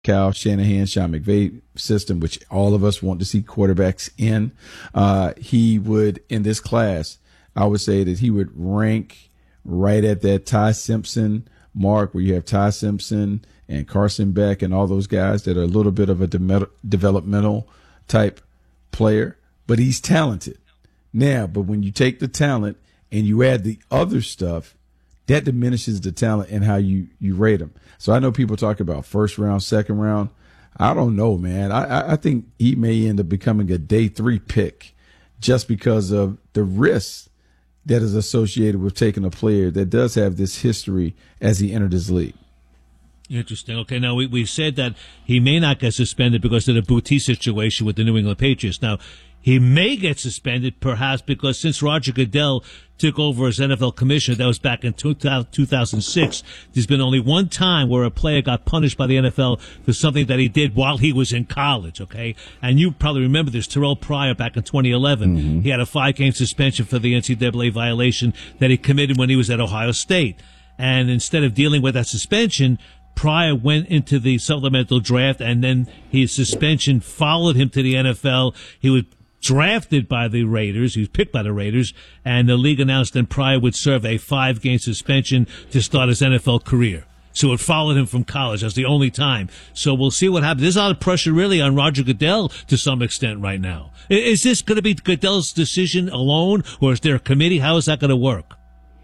Kyle Shanahan, Sean McVay system, which all of us want to see quarterbacks in. He would, in this class, I would say that he would rank right at that Ty Simpson mark, where you have Ty Simpson and Carson Beck and all those guys that are a little bit of a developmental type player, but he's talented. Now, but when you take the talent and you add the other stuff, that diminishes the talent and how you rate him. So I know people talk about first round, second round. I don't know, man. I think he may end up becoming a day 3 pick just because of the risks that is associated with taking a player that does have this history as he entered this league. Interesting. Okay, now we said that he may not get suspended because of the Boutte situation with the New England Patriots. Now, he may get suspended perhaps because since Roger Goodell took over as NFL commissioner, that was back in 2006, there's been only one time where a player got punished by the NFL for something that he did while he was in college, okay? And you probably remember this, Terrell Pryor back in 2011. Mm-hmm. He had a 5-game suspension for the NCAA violation that he committed when he was at Ohio State. And instead of dealing with that suspension, Pryor went into the supplemental draft, and then his suspension followed him to the NFL. He was drafted by the Raiders. He was picked by the Raiders, and the league announced that Pryor would serve a 5-game suspension to start his NFL career. So it followed him from college. That's the only time. So we'll see what happens. There's a lot of pressure really on Roger Goodell to some extent right now. Is this going to be Goodell's decision alone, or is there a committee? How is that going to work?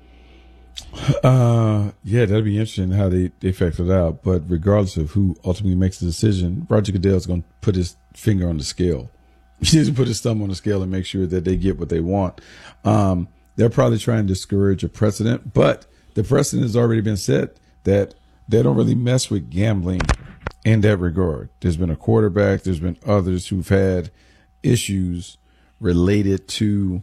Yeah, that'd be interesting how they factor it out. But regardless of who ultimately makes the decision, Roger Goodell is going to put his finger on the scale. He doesn't put his thumb on the scale and make sure that they get what they want. They're probably trying to discourage a precedent, but the precedent has already been set that they don't really mess with gambling in that regard. There's been a quarterback. There's been others who've had issues related to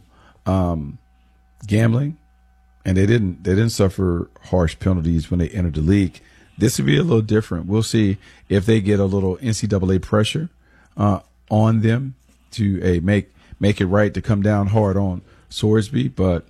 gambling, and they didn't suffer harsh penalties when they entered the league. This would be a little different. We'll see if they get a little NCAA pressure on them to make it right, to come down hard on Sorsby. But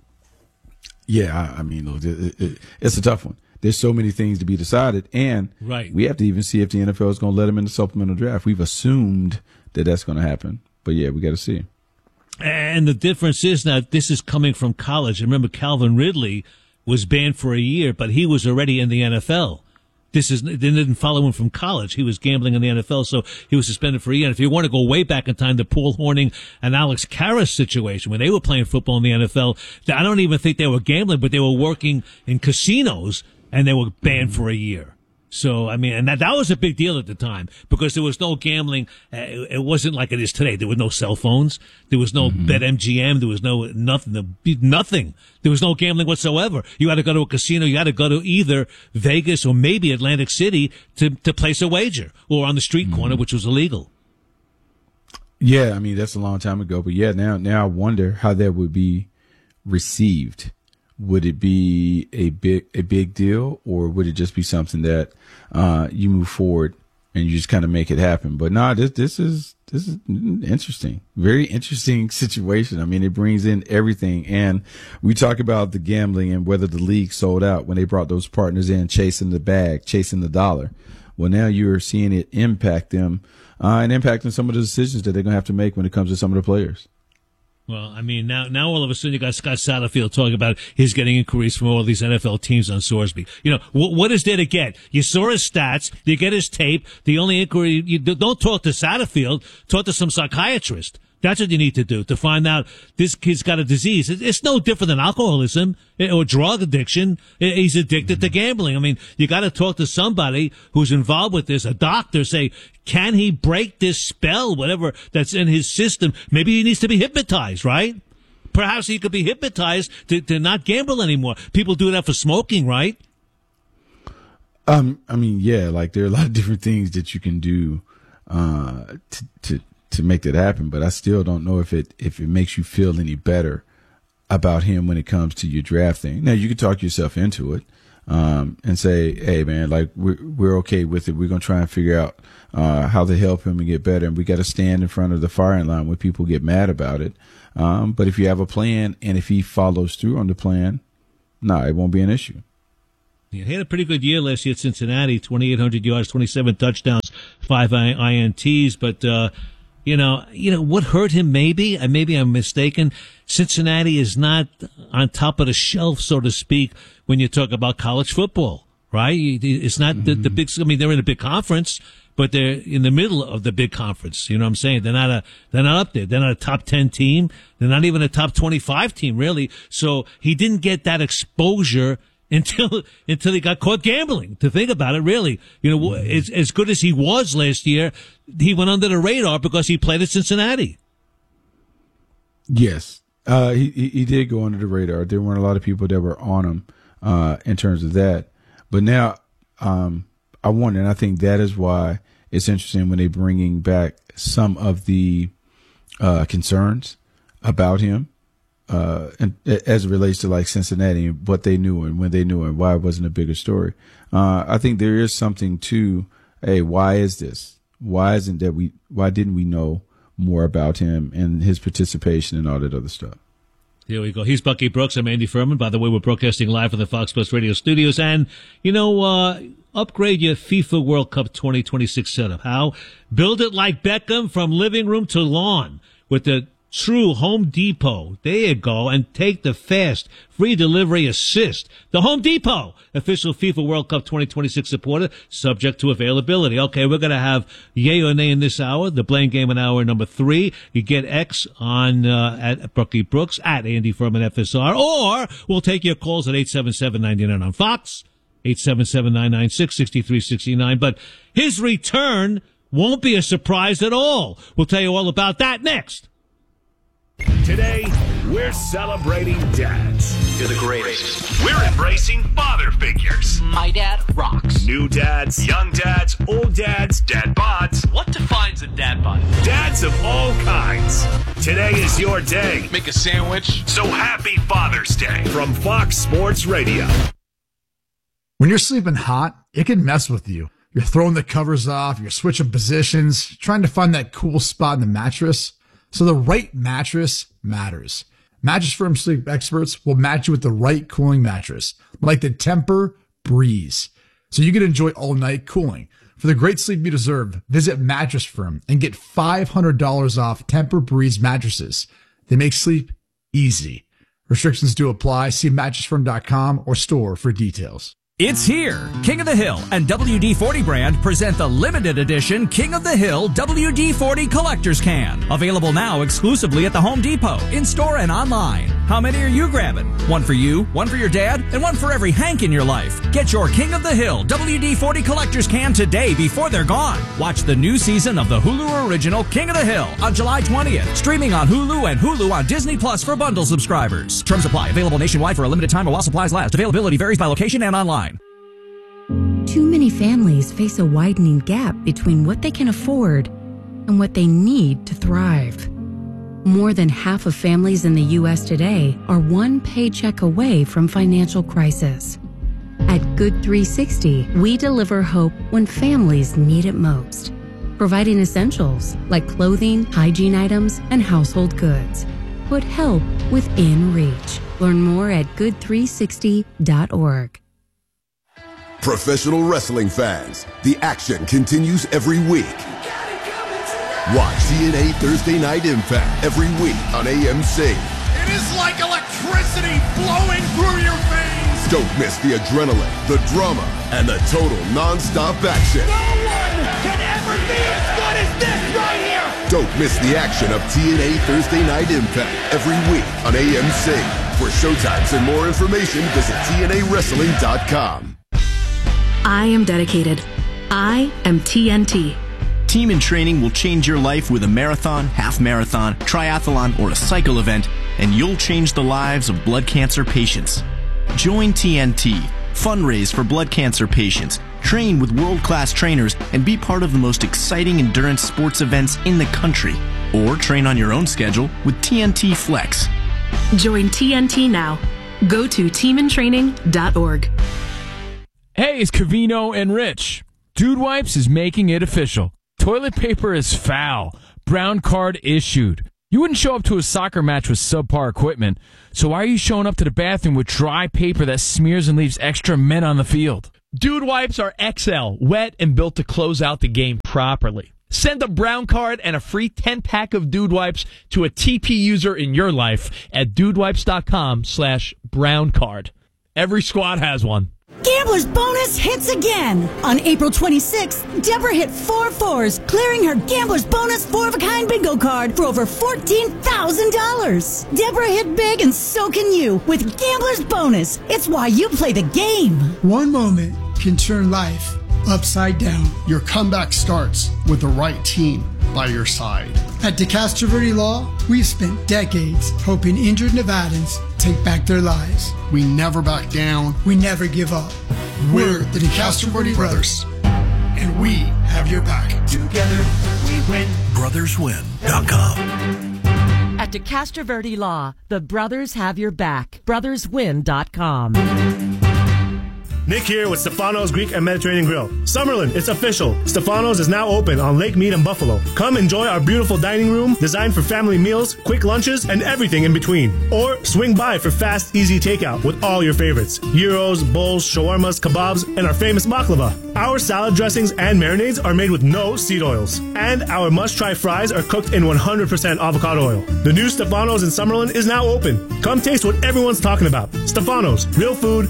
yeah, I mean, look, it's a tough one. There's so many things to be decided, and right. We have to even see if the NFL is going to let him in the supplemental draft. We've assumed that that's going to happen, but yeah, we got to see. And the difference is that this is coming from college. Remember, Calvin Ridley was banned for a year, but he was already in the NFL. They didn't follow him from college. He was gambling in the NFL, so he was suspended for a year. And if you want to go way back in time, the Paul Hornung and Alex Karras situation, when they were playing football in the NFL, I don't even think they were gambling, but they were working in casinos, and they were banned for a year. So, I mean, and that was a big deal at the time because there was no gambling. It wasn't like it is today. There were no cell phones. There was no BetMGM. There was nothing. There was no gambling whatsoever. You had to go to a casino. You had to go to either Vegas or maybe Atlantic City to place a wager, or on the street corner, which was illegal. Yeah, I mean, that's a long time ago. But yeah, now I wonder how that would be received. Would it be a big deal, or would it just be something that you move forward and you just kind of make it happen? But no, this is interesting, very interesting situation. I mean, it brings in everything, and we talk about the gambling and whether the league sold out when they brought those partners in, chasing the bag, chasing the dollar. Well, now you're seeing it impact them and impacting some of the decisions that they're going to have to make when it comes to some of the players. Well, I mean, now all of a sudden you got Scott Satterfield talking about he's getting inquiries from all these NFL teams on Sorsby. You know, what is there to get? You saw his stats, you get his tape. The only inquiry, you don't talk to Satterfield, talk to some psychiatrist. That's what you need to do, to find out this kid's got a disease. It's no different than alcoholism or drug addiction. He's addicted to gambling. I mean, you got to talk to somebody who's involved with this, a doctor, say, can he break this spell, whatever that's in his system? Maybe he needs to be hypnotized, right? Perhaps he could be hypnotized to not gamble anymore. People do that for smoking, right? I mean, yeah, like there are a lot of different things that you can do to make that happen, but I still don't know if it makes you feel any better about him when it comes to your drafting. Now, you can talk yourself into it and say, hey, man, like we're okay with it. We're going to try and figure out how to help him and get better, and we got to stand in front of the firing line when people get mad about it. But if you have a plan and if he follows through on the plan, no, it won't be an issue. He had a pretty good year last year at Cincinnati, 2,800 yards, 27 touchdowns, 5 INTs. But, what hurt him maybe I'm mistaken. Cincinnati is not on top of the shelf, so to speak, when you talk about college football, right? It's not the big, they're in a big conference, but they're in the middle of the big conference. You know what I'm saying? They're not up there. They're not a top 10 team. They're not even a top 25 team, really. So he didn't get that exposure until he got caught gambling. To think about it, really, as good as he was last year, he went under the radar because he played at Cincinnati. Yes, he did go under the radar. There weren't a lot of people that were on him in terms of that. But now, I wonder, and I think that is why it's interesting when they're bringing back some of the concerns about him. And as it relates to like Cincinnati and what they knew and when they knew and why it wasn't a bigger story. I think there is something to, hey, why is this? Why didn't we know more about him and his participation and all that other stuff? Here we go. He's Bucky Brooks. I'm Andy Furman. By the way, we're broadcasting live from the Fox Sports Radio studios. And, upgrade your FIFA World Cup 2026 setup. How? Build it like Beckham from living room to lawn with the true Home Depot. There you go. And take the fast, free delivery assist. The Home Depot, official FIFA World Cup 2026 supporter, subject to availability. Okay, we're going to have yay or nay in this hour, the Blame Game in hour number 3. You get X on at Bucky Brooks, at Andy Furman FSR, or we'll take your calls at 877-99 on Fox, 877-996-6369. But his return won't be a surprise at all. We'll tell you all about that next. Today, we're celebrating dads. You're the greatest. We're embracing father figures. My dad rocks. New dads, young dads, old dads, dad bods. What defines a dad bod? Dads of all kinds. Today is your day. Make a sandwich. So happy Father's Day from Fox Sports Radio. When you're sleeping hot, it can mess with you. You're throwing the covers off, you're switching positions, trying to find that cool spot in the mattress. So the right mattress matters. Mattress Firm sleep experts will match you with the right cooling mattress, like the Tempur Breeze, so you can enjoy all-night cooling. For the great sleep you deserve, visit Mattress Firm and get $500 off Tempur Breeze mattresses. They make sleep easy. Restrictions do apply. See mattressfirm.com or store for details. It's here. King of the Hill and WD-40 brand present the limited edition King of the Hill WD-40 Collector's Can. Available now exclusively at the Home Depot, in-store and online. How many are you grabbing? One for you, one for your dad, and one for every Hank in your life. Get your King of the Hill WD-40 Collector's Can today before they're gone. Watch the new season of the Hulu original King of the Hill on July 20th. Streaming on Hulu and Hulu on Disney Plus for bundle subscribers. Terms apply. Available nationwide for a limited time or while supplies last. Availability varies by location and online. Too many families face a widening gap between what they can afford and what they need to thrive. More than half of families in the U.S. today are one paycheck away from financial crisis. At Good 360, we deliver hope when families need it most, providing essentials like clothing, hygiene items, and household goods. Put help within reach. Learn more at good360.org. Professional wrestling fans, the action continues every week. Watch TNA Thursday Night Impact every week on AMC. It is like electricity flowing through your veins. Don't miss the adrenaline, the drama, and the total non-stop action. No one can ever be as good as this right here. Don't miss the action of TNA Thursday Night Impact every week on AMC. For showtimes and more information, visit TNAWrestling.com. I am dedicated. I am TNT. Team in Training will change your life with a marathon, half marathon, triathlon, or a cycle event, and you'll change the lives of blood cancer patients. Join TNT, fundraise for blood cancer patients, train with world-class trainers, and be part of the most exciting endurance sports events in the country. Or train on your own schedule with TNT Flex. Join TNT now. Go to teamintraining.org. Hey, it's Covino and Rich. Dude Wipes is making it official. Toilet paper is foul. Brown card issued. You wouldn't show up to a soccer match with subpar equipment, so why are you showing up to the bathroom with dry paper that smears and leaves extra men on the field? Dude Wipes are XL, wet and built to close out the game properly. Send a brown card and a free 10-pack of Dude Wipes to a TP user in your life at dudewipes.com/brown card. Every squad has one. Gambler's Bonus hits again. On April 26th, Deborah hit 4 fours, clearing her Gambler's Bonus 4-of-a-kind bingo card for over $14,000. Deborah hit big, and so can you with Gambler's Bonus. It's why you play the game. One moment can turn life upside down. Your comeback starts with the right team by your side. At DeCastro Verde Law, we've spent decades helping injured Nevadans take back their lives. We never back down. We never give up. We're the DeCastro Verde Brothers, and we have your back. Together we win. BrothersWin.com. At DeCastro Verde Law, the brothers have your back. BrothersWin.com. Nick here with Stefano's Greek and Mediterranean Grill. Summerlin, it's official. Stefano's is now open on Lake Mead in Buffalo. Come enjoy our beautiful dining room designed for family meals, quick lunches, and everything in between. Or swing by for fast, easy takeout with all your favorites. Gyros, bowls, shawarmas, kebabs, and our famous baklava. Our salad dressings and marinades are made with no seed oils. And our must-try fries are cooked in 100% avocado oil. The new Stefano's in Summerlin is now open. Come taste what everyone's talking about. Stefano's, real food,